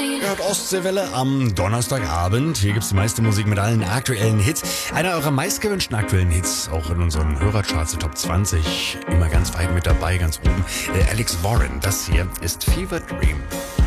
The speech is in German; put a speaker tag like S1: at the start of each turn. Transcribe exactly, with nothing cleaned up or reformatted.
S1: Ihr hört Ostseewelle am Donnerstagabend. Hier gibt's die meiste Musik mit allen aktuellen Hits. Einer eurer meistgewünschten aktuellen Hits, auch in unseren Hörercharts, die Top zwanzig. Immer ganz weit mit dabei, ganz oben. Äh, Alex Warren, das hier ist Fever Dream.